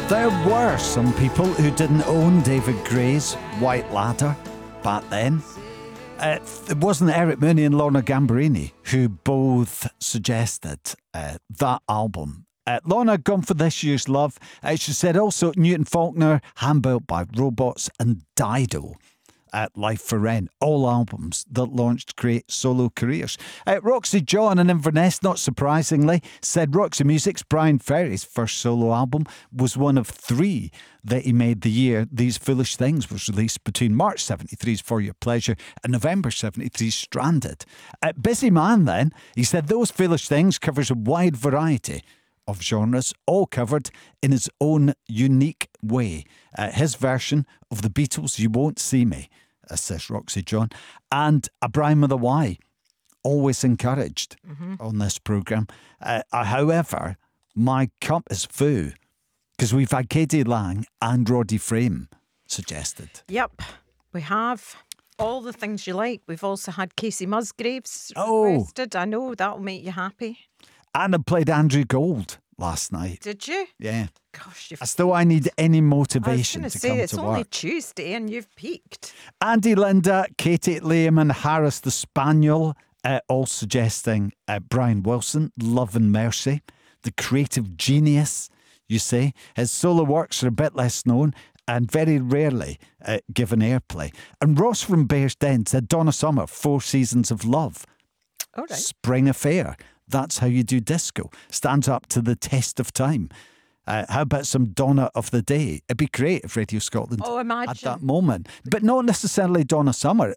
There were some people who didn't own David Gray's White Ladder back then. It wasn't Eric Mooney and Lorna Gambarini who both suggested that album. Lorna gone for This Year's Love. She said also Newton Faulkner, Hand-Built by Robots, and Dido. Life for Rent, all albums that launched great solo careers. Roxy John and Inverness, not surprisingly, said Roxy Music's Brian Ferry's first solo album was one of three that he made the year These Foolish Things was released, between March 73's For Your Pleasure and November 73's Stranded. Busy Man then, he said Those Foolish Things covers a wide variety of genres, all covered in his own unique way. His version of the Beatles' You Won't See Me, says Roxy John, and a Brian with a Y, always encouraged on this programme. However, my cup is full because we've had Katie Lang and Roddy Frame suggested. Yep, we have. All the things you like. We've also had Casey Musgraves requested. I know, that'll make you happy. And I played Andrew Gold last night. Did you? Yeah. Gosh, As though I need any motivation I was to going come to say, it's to only work. Tuesday and you've peaked. Andy Linda, Katie Liam and Harris the Spaniel, all suggesting Brian Wilson, Love and Mercy, the creative genius, you say. His solo works are a bit less known and very rarely given airplay. And Ross from Bears Den said Donna Summer, Four Seasons of Love. All right. Spring Affair, That's How You Do Disco, stands up to the test of time. How about some Donna of the Day? It'd be great if Radio Scotland Oh, imagine. at that moment. But not necessarily Donna Summer.